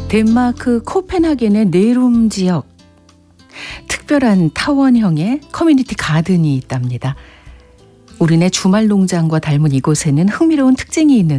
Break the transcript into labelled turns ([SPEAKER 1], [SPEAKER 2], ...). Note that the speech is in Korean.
[SPEAKER 1] 덴마크 코펜하겐의 네룸 지역, 특별한 타원형의 커뮤니티 가든이 있답니다. 우리네 주말 농장과 닮은 이곳에는 흥미로운 특징이 있는